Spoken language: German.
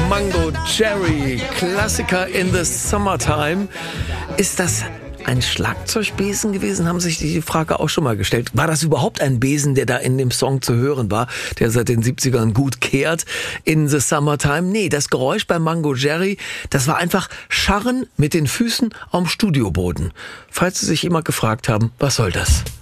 Mango Jerry, Klassiker in the Summertime. Ist das ein Schlagzeugbesen gewesen? Haben sich die Frage auch schon mal gestellt. War das überhaupt ein Besen, der da in dem Song zu hören war, der seit den 70ern gut kehrt in the Summertime? Nee, das Geräusch bei Mango Jerry, das war einfach Scharren mit den Füßen am Studioboden. Falls Sie sich immer gefragt haben, was soll das?